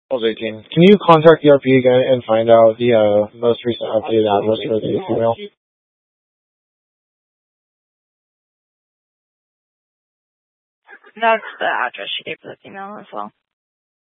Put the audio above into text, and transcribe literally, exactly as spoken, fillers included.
Calls eighteen. Can you contact the R P again and find out the uh, most recent updated address for the female? That's the address she gave for the female as well.